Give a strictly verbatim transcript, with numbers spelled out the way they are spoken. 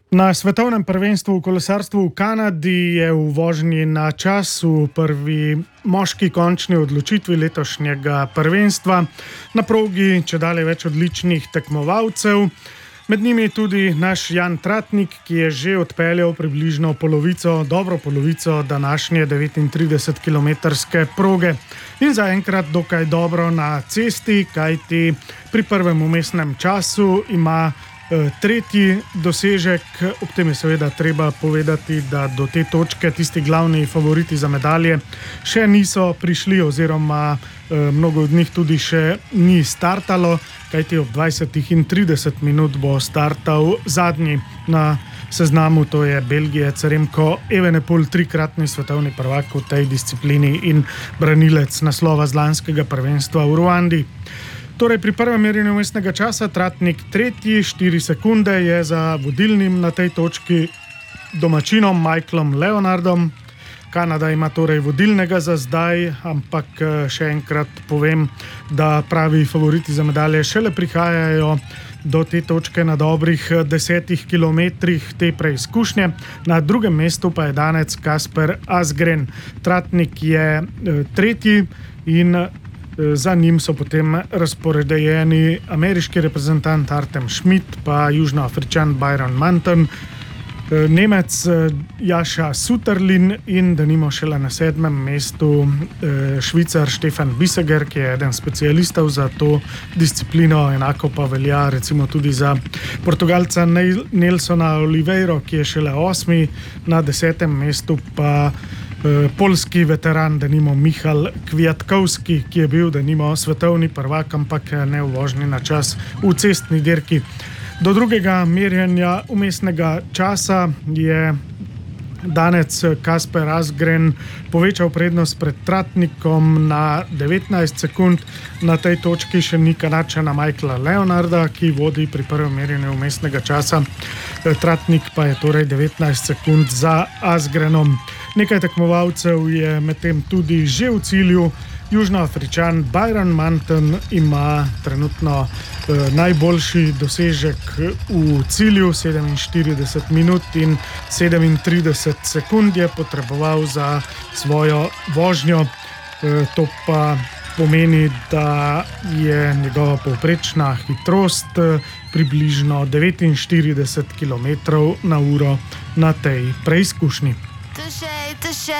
Na svetovnem prvenstvu v kolesarstvu v Kanadi je v vožnji na čas v prvi moški končni odločitvi letošnjega prvenstva na progi čedalje več odličnih tekmovalcev. Med njimi tudi naš Jan Tratnik, ki je že odpeljal približno polovico, dobro polovico današnje devetintridesetkilometrske proge. In zaenkrat dokaj dobro na cesti, kajti pri prvem vmesnem času ima tretji dosežek. Ob tem je seveda treba povedati, da do te točke tisti glavni favoriti za medalje še niso prišli oziroma mnogo od njih tudi še ni startalo, kajti ob dvajsetih in trideset minut bo startal zadnji na seznamu, to je Belgijec Remko Evenepoel, trikratni svetovni prvak v tej disciplini in branilec naslova z lanskega prvenstva v Ruandi. Torej pri prvem merjenju vmesnega časa Tratnik tretji, štiri sekunde je za vodilnim na tej točki domačinom Michaelom Leonardom. Kanada ima torej vodilnega za zdaj, ampak še enkrat povem, da pravi favoriti za medalje šele prihajajo do te točke na dobrih desetih kilometrih te preizkušnje. Na drugem mestu pa je danec Kasper Asgren. Tratnik je tretji in za njim so potem razporedeni ameriški reprezentant Artem Schmidt pa južnoafričan Byron Manton, Nemec Jaša Suterlin in denimo šele na sedmem mestu Švicar Stefan Biseger, ki je eden specialistov za to disciplino, enako pa velja recimo tudi za Portugalca Nelsona Oliveiro, ki je šele osmi, na desetem mestu pa poljski veteran denimo Michal Kwiatkowski, ki je bil denimo svetovni prvak, ampak ne v vožnji na čas v cestni dirki. Do drugega merjenja vmesnega časa je danec Kasper Asgren povečal prednost pred Tratnikom na devetnajst sekund. Na tej točki še ni Kanadčana Michaela Leonarda, ki vodi pri prvem merjenju vmesnega časa. Tratnik pa je torej devetnajst sekund za Asgrenom. Nekaj tekmovalcev je medtem tudi že v cilju. Južnoafričan Byron Manton ima trenutno eh, najboljši dosežek v cilju, sedeminštirideset minut in sedemintrideset sekund je potreboval za svojo vožnjo. Eh, to pa pomeni, da je njegova povprečna hitrost eh, približno devetinštirideset kilometrov na uro na tej preizkušnji.